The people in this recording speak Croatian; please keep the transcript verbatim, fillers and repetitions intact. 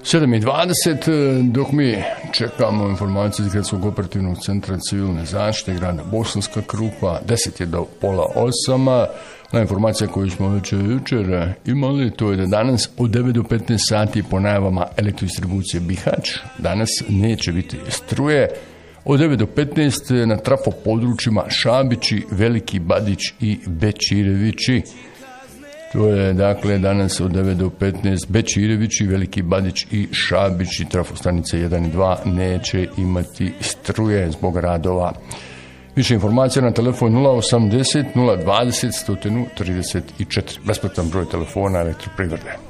sedam i dvadeset, dok mi čekamo informacije iz Gradskog operativnog centra civilne zaštite grada Bosanska Krupa, deset je do pola osama. Na informacija koju smo već jučer imali, to je da danas od devet do petnaest sati po najavama elektrodistribucije Bihać, danas neće biti struje. Od devet do petnaest na trafo područjima Šabići, Veliki Badić i Bečirevići. To je dakle danas od devet do petnaest Bečirevići, Veliki Badić i Šabići, trafostanice jedan i dva neće imati struje zbog radova. Više informacija na telefon nula osamdeset nula dvadeset sto trideset četiri, besplatan broj telefona Elektroprivrede.